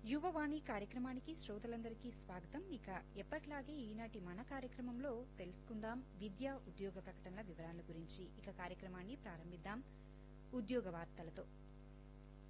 యువవాణి కార్యక్రమానికి శ్రోతలందరికీ స్వాగతం. ఇక ఎప్పట్లాగే ఈనాటి మన కార్యక్రమంలో తెలుసుకుందాం ఉద్యోగ ప్రకటనల వివరాల గురించి. ఇక కార్యక్రమాన్ని ప్రారంభిద్దాం ఉద్యోగ వార్తలతో.